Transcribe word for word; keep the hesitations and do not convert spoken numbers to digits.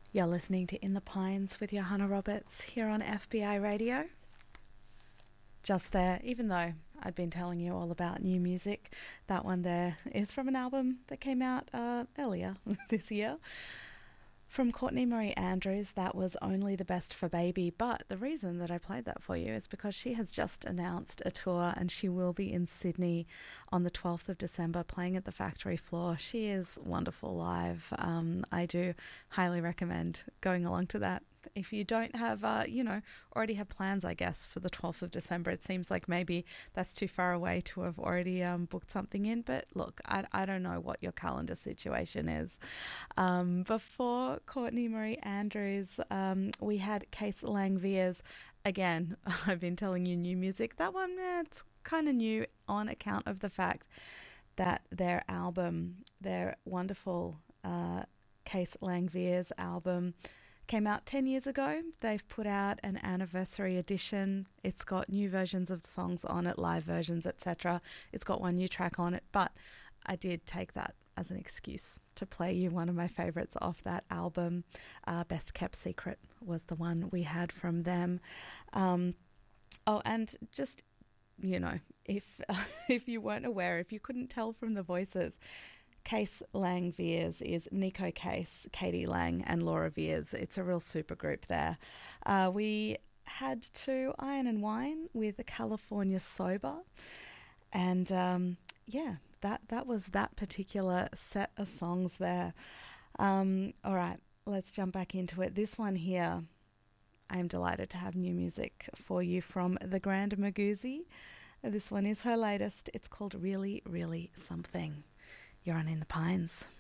You're listening to In the Pines with Johanna Roberts here on F B I Radio. Just there, even though I've been telling you all about new music, that one there is from an album that came out uh, earlier this year. From Courtney Marie Andrews, that was Only the Best for Baby. But the reason that I played that for you is because she has just announced a tour and she will be in Sydney on the twelfth of December playing at the Factory Floor. She is wonderful live. Um, I do highly recommend going along to that. If you don't have, uh, you know, already have plans, I guess, for the twelfth of December, it seems like maybe that's too far away to have already um, booked something in. But look, I, I don't know what your calendar situation is. Um, before Courtney Marie Andrews, um, we had Case Langviers. Again, I've been telling you new music. That one, eh, it's kind of new on account of the fact that their album, their wonderful uh, Case Langviers album, came out ten years ago. They've put out an anniversary edition. It's got new versions of songs on it, live versions, et cetera. It's got one new track on it, but I did take that as an excuse to play you one of my favourites off that album. Uh, Best Kept Secret was the one we had from them. Um, oh, and just, you know, if if you weren't aware, if you couldn't tell from the voices, Case Lang Veers is Nico Case, Katie Lang, and Laura Veers. It's a real super group there. Uh, we had to Iron and Wine with California Sober, and um, yeah, that that was that particular set of songs there. Um, all right, let's jump back into it. This one here, I am delighted to have new music for you from the Grand Magoozy. This one is her latest. It's called Really, Really Something. You're on In the Pines.